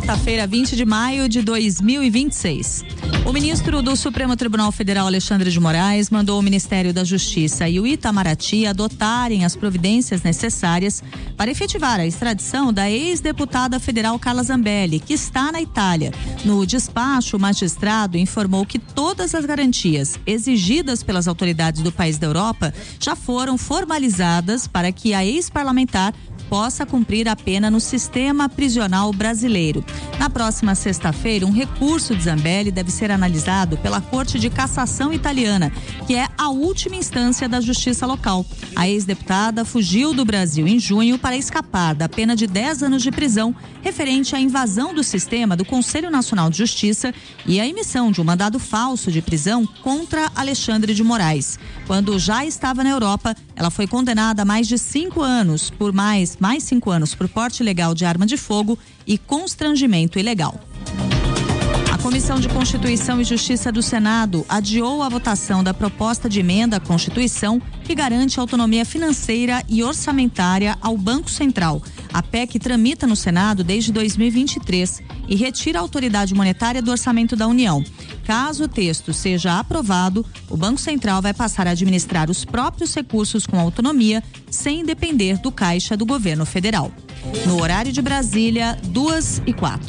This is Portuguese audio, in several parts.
sexta-feira, 20 de maio de 2026. O ministro do Supremo Tribunal Federal, Alexandre de Moraes, mandou o Ministério da Justiça e o Itamaraty adotarem as providências necessárias para efetivar a extradição da ex-deputada federal Carla Zambelli, que está na Itália. No despacho, o magistrado informou que todas as garantias exigidas pelas autoridades do país da Europa já foram formalizadas para que a ex-parlamentar possa cumprir a pena no sistema prisional brasileiro. Na próxima sexta-feira, um recurso de Zambelli deve ser analisado pela Corte de Cassação italiana, que é a última instância da justiça local. A ex-deputada fugiu do Brasil em junho para escapar da pena de 10 anos de prisão referente à invasão do sistema do Conselho Nacional de Justiça e a emissão de um mandado falso de prisão contra Alexandre de Moraes. Quando já estava na Europa, ela foi condenada a mais de 5 anos por mais 5 anos por porte ilegal de arma de fogo e constrangimento ilegal. A Comissão de Constituição e Justiça do Senado adiou a votação da proposta de emenda à Constituição que garante autonomia financeira e orçamentária ao Banco Central. A PEC tramita no Senado desde 2023 e retira a autoridade monetária do orçamento da União. Caso o texto seja aprovado, o Banco Central vai passar a administrar os próprios recursos com autonomia, sem depender do caixa do governo federal. No horário de Brasília, 2h04.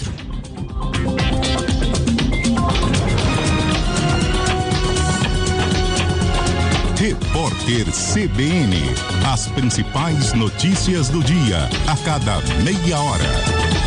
Repórter CBN. As principais notícias do dia, a cada meia hora.